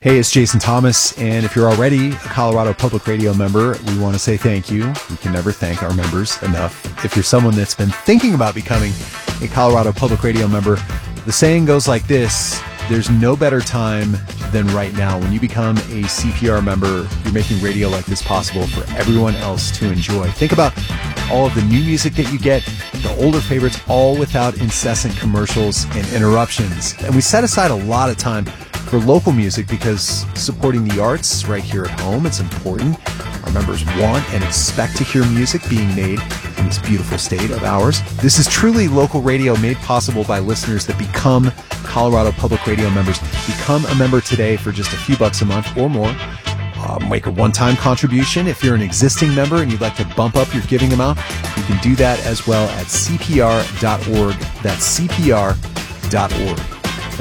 Hey, it's Jason Thomas, and if you're already a Colorado Public Radio member, we want to say thank you. We can never thank our members enough. If you're someone that's been thinking about becoming a Colorado Public Radio member, the saying goes like this: there's no better time than right now. When you become a CPR member, you're making radio like this possible for everyone else to enjoy. Think about all of the new music that you get, the older favorites, all without incessant commercials and interruptions. And we set aside a lot of time for local music because supporting the arts right here at home, it's important. Our members want and expect to hear music being made in this beautiful state of ours. This is truly local radio made possible by listeners that become Colorado Public Radio members. Become a member today for just a few bucks a month or more. Make a one-time contribution. If you're an existing member and you'd like to bump up your giving amount, you can do that as well at cpr.org. That's cpr.org.